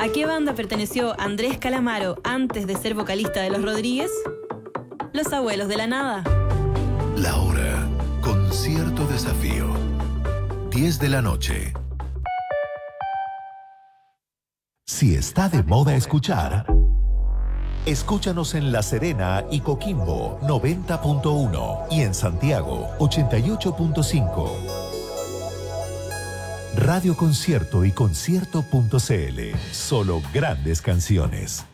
¿A qué banda perteneció Andrés Calamaro antes de ser vocalista de Los Rodríguez? Los Abuelos de la Nada. La Hora, con cierto desafío. 10 de la noche. Si está de moda escuchar, escúchanos en La Serena y Coquimbo 90.1 y en Santiago 88.5. Radio Concierto y concierto.cl. Solo grandes canciones.